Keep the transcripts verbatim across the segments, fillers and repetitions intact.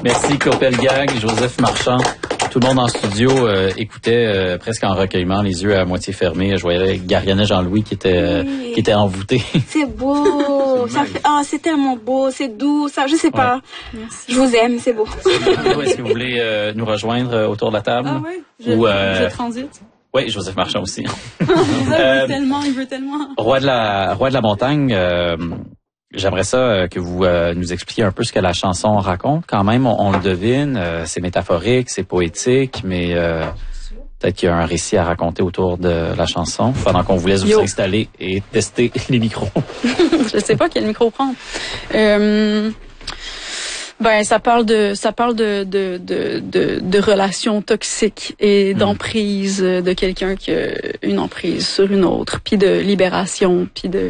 Merci Claude Pelgag, Joseph Marchand. Tout le monde en studio euh, écoutait euh, presque en recueillement, les yeux à moitié fermés. Je voyais Gariana Jean-Louis qui était euh, oui. qui était envoûté. C'est beau, ça fait, oh, c'est tellement beau, c'est doux, ça, je sais pas. Ouais. Je vous aime, c'est beau. Est-ce que vous voulez euh, nous rejoindre autour de la table? Ah oui, je, Ou, euh, je transite. Oui, Joseph Marchand aussi. il veut tellement, il veut tellement. Roi de la Roi de la montagne. Euh, J'aimerais ça euh, que vous euh, nous expliquiez un peu ce que la chanson raconte. Quand même, on, on le devine, euh, c'est métaphorique, c'est poétique, mais euh, peut-être qu'il y a un récit à raconter autour de la chanson pendant qu'on vous laisse vous Yo. installer et tester les micros. Je sais pas quel micro prendre. Euh, ben, ça parle de, ça parle de de de de, de relations toxiques et mmh. d'emprise de quelqu'un qui a une emprise sur une autre, puis de libération, puis de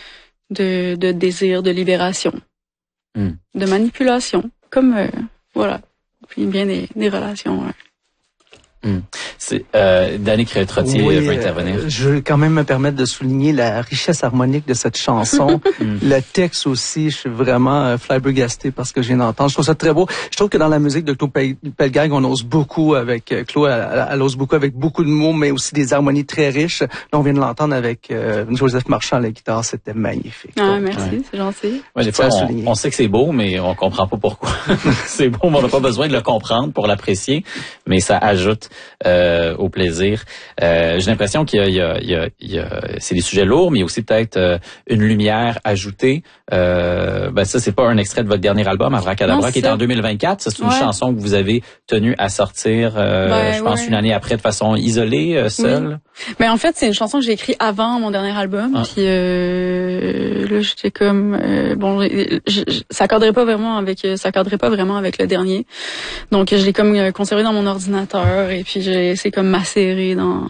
de de désir de libération, mm. de manipulation, comme euh, voilà, puis bien des, des relations. Euh. Mm. C'est euh, Danick Trottier oui, veut intervenir. Euh, je veux quand même me permettre de souligner la richesse harmonique de cette chanson. mm. Le texte aussi, je suis vraiment euh, flabbergasté parce que je viens d'entendre. Je trouve ça très beau. Je trouve que dans la musique de Claude Pelgag, on ose beaucoup avec euh, Claude, elle, elle ose beaucoup avec beaucoup de mots, mais aussi des harmonies très riches. Là, on vient de l'entendre avec euh, Joseph Marchand à la guitare, c'était magnifique. Ah, merci, ouais. C'est gentil. Ouais, des fois, on, on sait que c'est beau, mais on comprend pas pourquoi. C'est beau, mais on n'a pas besoin de le comprendre pour l'apprécier, mais ça ajoute euh, au plaisir. Euh, j'ai l'impression qu'il y a, il y a, il y a, il y a c'est des sujets lourds, mais il y a aussi peut-être euh, une lumière ajoutée. Euh, ben ça, c'est pas un extrait de votre dernier album, Abracadabra, non, qui est en deux mille vingt-quatre. Ça, c'est une ouais. chanson que vous avez tenu à sortir, euh, ben, je pense, ouais. une année après, de façon isolée, euh, seule. Oui. Mais en fait, c'est une chanson que j'ai écrite avant mon dernier album. Ah. Puis euh, là, j'étais comme euh, bon, je, je, ça cadrait pas vraiment avec, ça cadrait pas vraiment avec le dernier. Donc, je l'ai comme conservé dans mon ordinateur et puis j'ai essayé comme macérer dans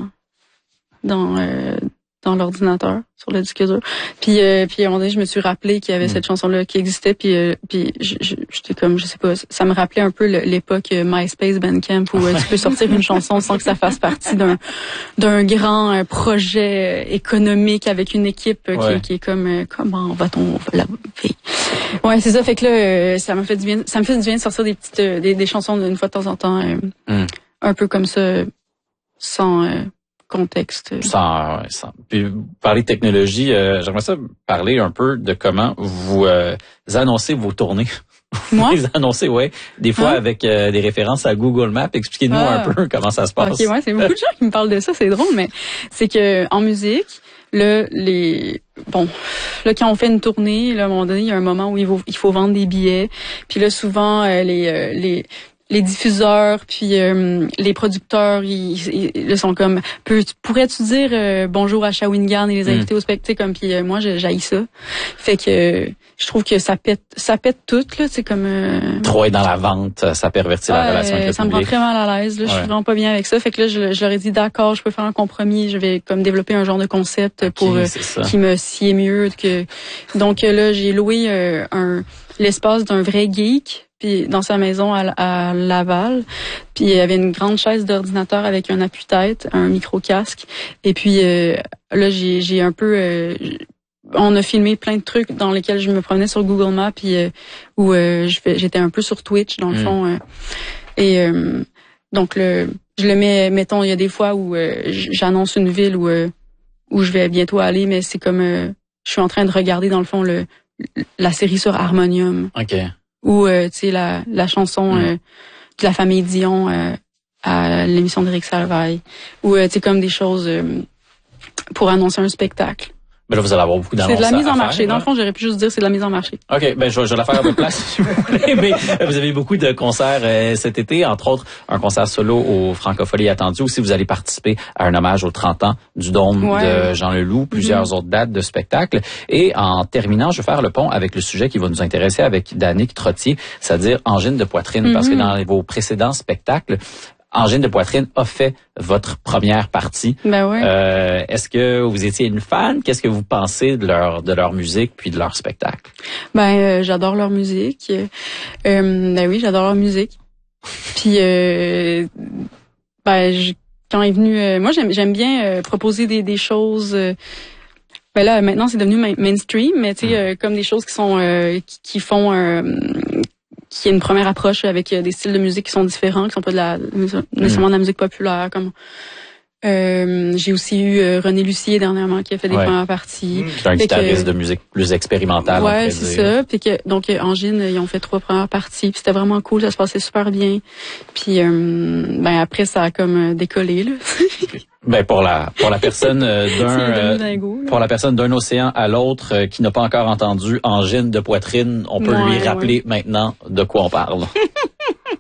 dans euh, dans l'ordinateur sur le disque dur. Puis euh, puis à un moment donné, je me suis rappelé qu'il y avait mmh. cette chanson là qui existait puis euh, puis j'étais comme je sais pas, ça me rappelait un peu l'époque MySpace Bandcamp où euh, tu peux sortir une chanson sans que ça fasse partie d'un d'un grand euh, projet économique avec une équipe euh, ouais. qui, qui est comme euh, comment va-t-on la Ouais, c'est ça, fait que là euh, ça m'a fait du bien, ça me fait du bien de sortir des petites euh, des, des chansons d'une fois de temps en temps euh, mmh. un peu comme ça sans euh, contexte. Sans, sans. Puis parler de technologie, euh, j'aimerais ça parler un peu de comment vous euh, annoncez vos tournées. Moi? Vous les annoncez, ouais. Des fois ah. avec euh, des références à Google Maps. Expliquez-nous ah. un peu comment ça se passe. Ok, ouais, c'est beaucoup de gens qui me parlent de ça, c'est drôle, mais c'est que en musique, là, les bon, là quand on fait une tournée, là, à un moment donné, il y a un moment où il faut, il faut vendre des billets. Puis là, souvent euh, les euh, les les diffuseurs puis euh, les producteurs ils, ils, ils sont comme peux, pourrais-tu dire euh, bonjour à Shawinigan et les inviter mm. au spectacle comme puis euh, moi j'haïs ça, fait que euh, je trouve que ça pète ça pète tout là, c'est comme euh... trop être dans la vente, ça pervertit ah, la relation avec le ça public. me rend très mal à l'aise là, ouais. Je suis vraiment pas bien avec ça, fait que là je, je leur ai dit d'accord, je peux faire un compromis, je vais comme développer un genre de concept okay, pour euh, qui me sied mieux que donc là j'ai loué euh, un l'espace d'un vrai geek puis dans sa maison à, à Laval, puis il y avait une grande chaise d'ordinateur avec un appui-tête, un micro-casque, et puis euh, là j'ai j'ai un peu euh, on a filmé plein de trucs dans lesquels je me promenais sur Google Maps puis euh, où euh, je fais, j'étais un peu sur Twitch dans le mm. fond euh, et euh, donc le je le mets mettons il y a des fois où euh, j'annonce une ville où euh, où je vais bientôt aller, mais c'est comme euh, je suis en train de regarder dans le fond le la série sur Harmonium. OK. Ou euh, tu sais la la chanson mm. euh, de la famille Dion euh, à l'émission d'Éric Salvaille, ou euh, tu sais comme des choses euh, pour annoncer un spectacle. Ben là, vous allez avoir beaucoup d'annonces. C'est de la mise en marché. Faire, dans le fond, j'aurais pu juste dire c'est de la mise en marché. OK, ben je vais, je vais la faire à votre place si vous voulez. Mais vous avez beaucoup de concerts euh, cet été, entre autres un concert solo au Francophonie attendu, aussi vous allez participer à un hommage aux trente ans du Dôme ouais. de Jean Leloup, plusieurs mm-hmm. autres dates de spectacles. Et en terminant, je vais faire le pont avec le sujet qui va nous intéresser avec Danick Trottier, c'est-à-dire angine de poitrine, mm-hmm. parce que dans vos précédents spectacles, angine de poitrine a fait votre première partie. Ben ouais. Euh, est-ce que vous étiez une fan? Qu'est-ce que vous pensez de leur de leur musique puis de leur spectacle? Ben euh, j'adore leur musique. Euh, ben oui, j'adore leur musique. Puis euh, ben je, quand est venu, euh, moi j'aime j'aime bien euh, proposer des des choses. Euh, ben là maintenant c'est devenu main, mainstream, mais tu sais mm. euh, comme des choses qui sont euh, qui, qui font euh, qui est une première approche avec des styles de musique qui sont différents, qui sont pas de la nécessairement de la musique populaire comme Euh, j'ai aussi eu euh, René Lucier dernièrement qui a fait des ouais. premières parties. C'est un guitariste que, de musique plus expérimentale. Ouais, c'est dire. ça. Puis que donc Angine, ils ont fait trois premières parties. Puis c'était vraiment cool, ça se passait super bien. Puis euh, ben après ça a comme décollé là. Ben pour la pour la personne euh, d'un euh, dingo, pour la personne d'un océan à l'autre euh, qui n'a pas encore entendu angine de poitrine, on peut ouais, lui rappeler ouais. maintenant de quoi on parle.